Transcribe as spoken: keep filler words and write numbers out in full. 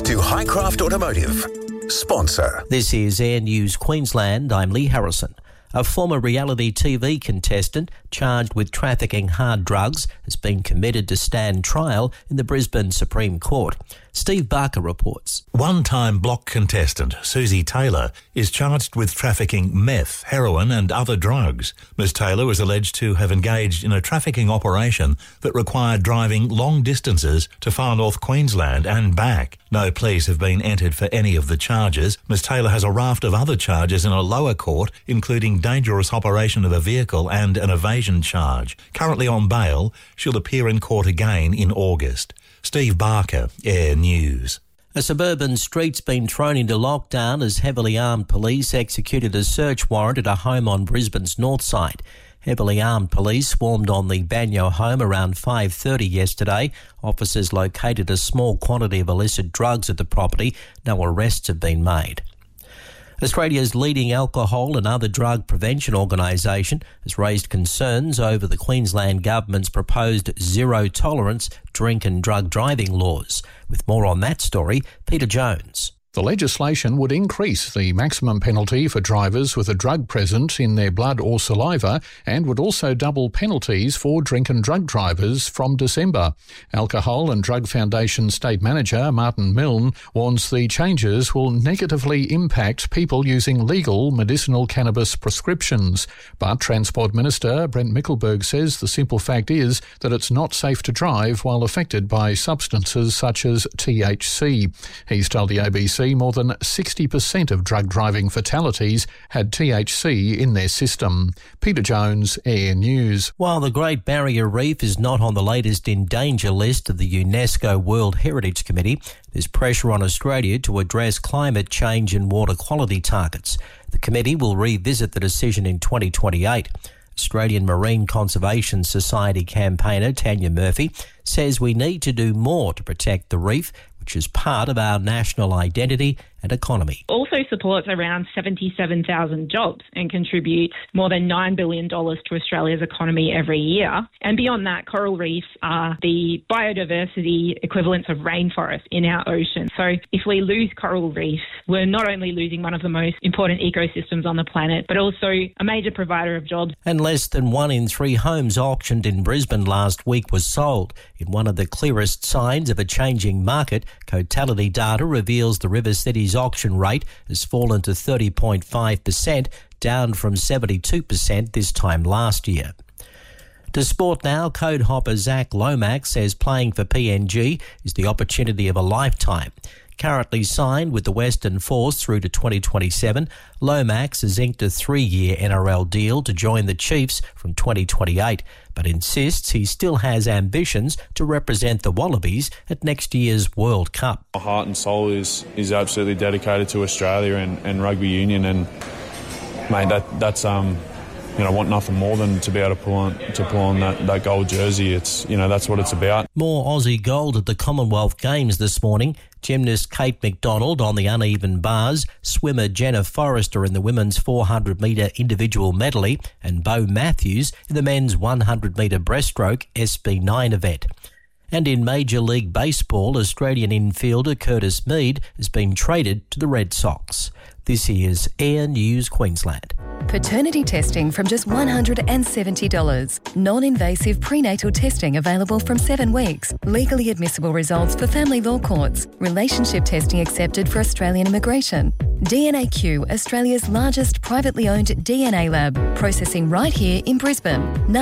to Highcraft Automotive, sponsor. This is Air News Queensland. I'm Lee Harrison. A former reality T V contestant charged with trafficking hard drugs has been committed to stand trial in the Brisbane Supreme Court. Steve Barker reports. One-time block contestant Susie Taylor is charged with trafficking meth, heroin and other drugs. Miz Taylor was alleged to have engaged in a trafficking operation that required driving long distances to far north Queensland and back. No pleas have been entered for any of the charges. Miz Taylor has a raft of other charges in a lower court, including dangerous operation of a vehicle and an evasion charge. Currently on bail, she'll appear in court again in August. Steve Barker, Air News. A suburban street's been thrown into lockdown as heavily armed police executed a search warrant at a home on Brisbane's north side. Heavily armed police swarmed on the Banyo home around five thirty yesterday. Officers located a small quantity of illicit drugs at the property. No arrests have been made. Australia's leading alcohol and other drug prevention organisation has raised concerns over the Queensland Government's proposed zero-tolerance drink and drug driving laws. With more on that story, Peter Jones. The legislation would increase the maximum penalty for drivers with a drug present in their blood or saliva and would also double penalties for drink and drug drivers from December. Alcohol and Drug Foundation State Manager Martin Milne warns the changes will negatively impact people using legal medicinal cannabis prescriptions. But Transport Minister Brent Mickelberg says the simple fact is that it's not safe to drive while affected by substances such as T H C. He's told the A B C more than sixty percent of drug driving fatalities had T H C in their system. Peter Jones, Air News. While the Great Barrier Reef is not on the latest in danger list of the UNESCO World Heritage Committee, there's pressure on Australia to address climate change and water quality targets. The committee will revisit the decision in twenty twenty-eight. Australian Marine Conservation Society campaigner Tanya Murphy says we need to do more to protect the reef, which is part of our national identity and economy. Also supports around seventy-seven thousand jobs and contributes more than nine billion dollars to Australia's economy every year. And beyond that, coral reefs are the biodiversity equivalents of rainforest in our ocean. So if we lose coral reefs, we're not only losing one of the most important ecosystems on the planet, but also a major provider of jobs. And less than one in three homes auctioned in Brisbane last week was sold. In one of the clearest signs of a changing market, Cotality data reveals the River City's auction rate has fallen to thirty point five percent, down from seventy-two percent this time last year. To sport now, code hopper Zach Lomax says playing for P N G is the opportunity of a lifetime. Currently signed with the Western Force through to twenty twenty-seven, Lomax has inked a three-year N R L deal to join the Chiefs from twenty twenty-eight, but insists he still has ambitions to represent the Wallabies at next year's World Cup. My heart and soul is is absolutely dedicated to Australia and, and rugby union, and mate, that that's um. You know, I want nothing more than to be able to pull on to pull on that, that gold jersey. It's you know that's what it's about. More Aussie gold at the Commonwealth Games this morning. Gymnast Kate McDonald on the uneven bars, swimmer Jenna Forrester in the women's four hundred metre individual medley, and Bo Matthews in the men's one hundred metre breaststroke S B nine event. And in Major League Baseball, Australian infielder Curtis Mead has been traded to the Red Sox. This is Air News Queensland. Paternity testing from just one hundred seventy dollars. Non-invasive prenatal testing available from seven weeks. Legally admissible results for family law courts. Relationship testing accepted for Australian immigration. D N A Q, Australia's largest privately owned D N A lab. Processing right here in Brisbane.